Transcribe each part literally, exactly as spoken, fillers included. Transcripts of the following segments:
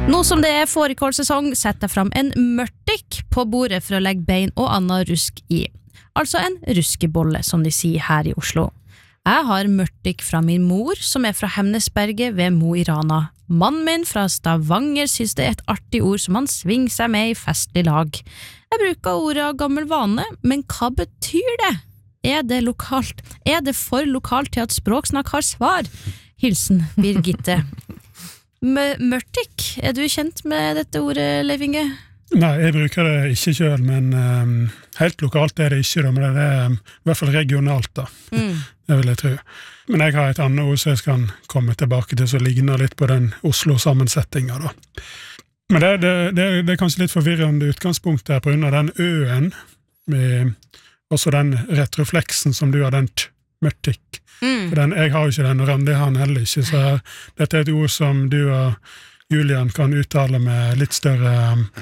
Nå som det er fårikålsesong, setter jeg fram en mørtik på bordet for å legge bein og annet rusk i. Altså en ruskebolle, som de sier her i Oslo. Jeg har mørtik fra min mor, som er fra Hemnesberget ved Mo i Rana. Mannen min fra Stavanger synes det er et artig ord som han svinger seg med i festlig lag. Jeg bruker ordet av gammel vane, men hva betyr det? Er det lokalt? Er det for lokalt til at Språksnakk har svar? Hilsen Birgitte. Mørtik, er du kjent med dette ordet, Leif Inge? Nei, jeg bruker det ikke selv, men um, helt lokalt er det ikke, da, men det er um, i hvert fall regionalt da, mm. det vil jeg tro. Men jeg har et annet ord som jeg skal komme tilbake til, som ligner litt på den Oslo-sammensetningen da. Men det, det, det, det er kanskje litt forvirrende utgangspunkt der på grunn av den øen, med også den retrofleksen som du har, den t-mørtik. Mm. Den, jeg har jo ikke den, og Randi har den heller ikke, så dette er et ord som du og Julian kan uttale med litt større um,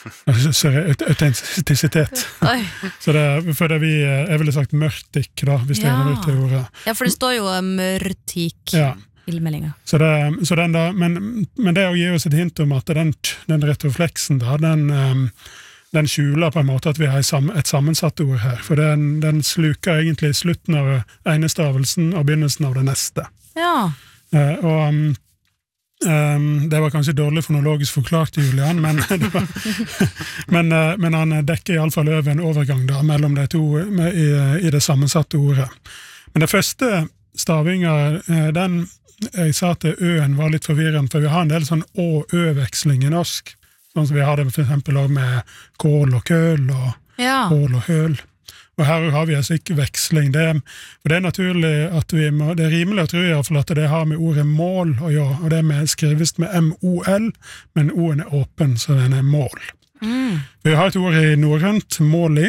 autentisitet. Så det, for det vi, jeg ville sagt mørtik da, hvis ja. Det er noe til ordet. Ja, for det står jo mørtik ja. I meldingen. Så, det, så den da, men, men det å gi oss et hint om at den, den retrofleksen da, den... Um, den skjuler på en måte at vi har et sammensatt ord her, for den, den sluker egentlig slutten av ene stavelsen og begynnelsen av det neste. Ja. Uh, og um, um, det var kanskje dårlig fonologisk forklart, Julian, men, det var, men, uh, men han dekker i alle fall over en overgang da, mellom de to med, i, i det sammensatte ordet. Men det første stavinga, uh, den, jeg sa at øen var litt forvirrende, for vi har en del sånn å-ø-veksling i norsk, sånn som vi har det for eksempel også med kål og køl og ja. Kål og høl. Og her har vi altså ikke veksling. Det er, for det er naturlig at vi må, det er rimelig å tro i hvert fall at det har med ordet mål å gjøre, og det er med, skrives med M O L, men O-en er åpen, så den er mål. Mm. Vi har et ord i norrønt, måli,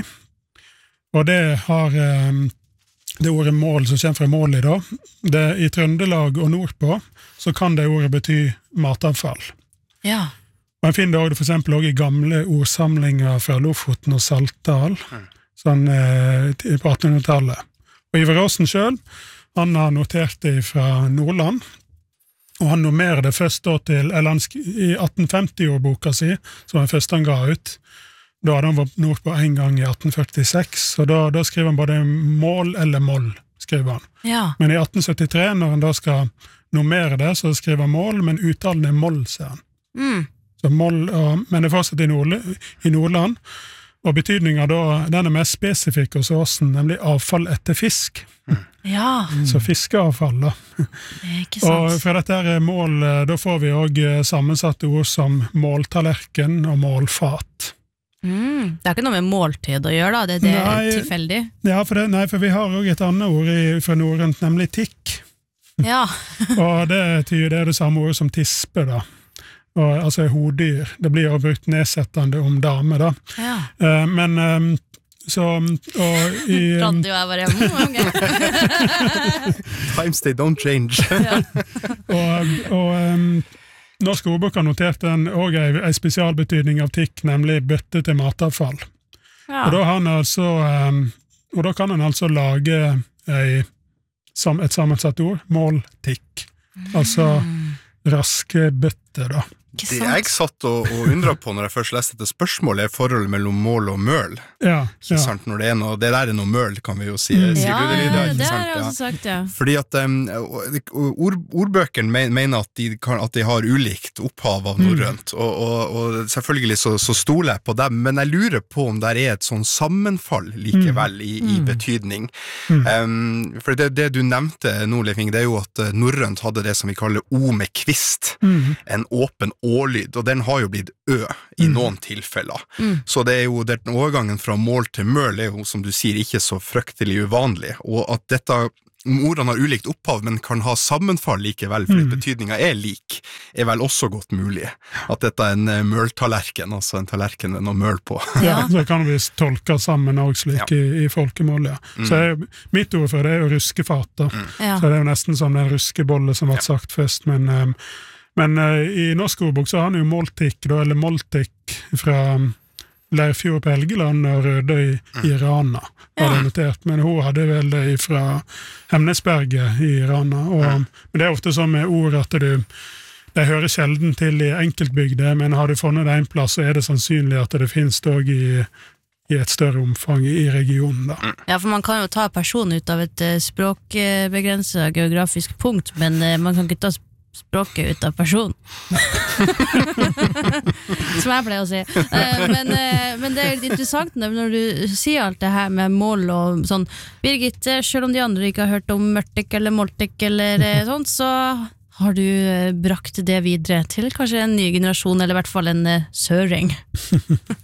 og det har det ordet mål som kommer fra måli da. Det, i Trøndelag og nordpå så kan det ordet bety matavfall. Ja. Man finner det for eksempel også i gamle ordsamlinger fra Lofoten og Saltdal, mm. sånn eh, på attenhundretallet. Og Ivar Aasen selv, han har notert det fra Nordland, og han nummerer det først da til, eller han i atten femti-årboka si, som han først han ga ut, da hadde han vært nordpå en gang i atten førtiseks, og da, da skriver han både mål eller moll, skriver han. Ja. Men i atten syttitre, når han da skal nummere det, så skriver han mål, men uttalen er moll, sier han. Mm. Mål, men det er fortsatt i, Nord, i Nordland, og betydningen da, den er mest spesifikk hos Åsen, nemlig avfall etter fisk. Ja. Så fiskeavfall da. Ikke sant. Og fra dette her mål, da får vi også sammensatte ord som måltallerken og målfat. Mm. Det er ikke noe med måltid å gjøre da, det, det er nei, tilfeldig. Ja, for, det, nei, for vi har også et annet ord i, fra norrønt, nemlig tikk. Ja. Og det, det er det samme ordet som tispe da. Og, altså hodyr, det blir jo brukt nedsettende om dame da. Ja. Uh, men um, så og i um, Radio er bare hjemme. Times they don't change. Ja. og og um, Norsk ordbok har notert en, og en, en spesialbetydning av tikk, nemlig bøtte til matavfall. Ja. Og da han altså um, og da kan han altså lage ei, som, et sammensatt ord, måltikk. Mm. Altså raske bøtter da. Det jeg satt og, og undret på når jeg først leste dette spørsmålet er forholdet mellom mål og møl. Ja, ikke ja. Sant? Når det, er noe, det der er noe møl, kan vi jo si. Mm. si ja, det, ja, det, det har jeg også sagt, ja. Fordi at um, ord, ordbøkene mener at de, kan, at de har ulikt opphav av norrønt, mm. og, og, og selvfølgelig så, så stoler jeg på dem, men jeg lurer på om der er et sånn sammenfall likevel i, i betydning. Mm. Um, for det, det du nevnte nå, Leif Inge, det er jo at norrønt hadde det som vi kaller o med kvist, mm. en åpen å-lyd, og den har jo blitt ø i noen tilfeller. Mm. Så det er jo den overgangen fra mål til møl er jo, som du sier, ikke så fryktelig uvanlig, og at dette ordene har ulikt opphav, men kan ha sammenfall likevel, fordi mm. betydningen er lik, er vel også godt mulig. At dette er en møltallerken, altså en tallerken med noe møl på. Ja, så kan vi tolke sammen også slik ja. i, i folkemål, ja. Mm. Så er, mitt ord for det er jo ruskefat, da. Mm. Ja. Så det er jo nesten som den ruskebolle som var ja. sagt først, men... Um, Men uh, i norsk ordbok så har han jo måltikk, da, eller måltikk fra um, Leirfjord på Helgeland og Rødøy i Rana, har det notert. Men hun hadde vel det fra Hemnesberget i Rana. Og, men det er ofte sånn med ord at du, de hører sjelden til i enkeltbygder, men har du funnet det en plass, så er det sannsynlig at det finnes dog i, i et større omfang i regionen. Da. Ja, for man kan jo ta person ut av et uh, språkbegrenset geografisk punkt, men uh, man kan ikke ta språket ut av person. Som jeg pleier å si. Uh, men, uh, men det er litt interessant når du sier alt det her med mål og sånn. Birgit, selv om de andre ikke har hørt om mørtik eller moltik eller uh, sånt, så har du uh, brakt det videre til kanskje en ny generasjon, eller i hvert fall en uh, søring.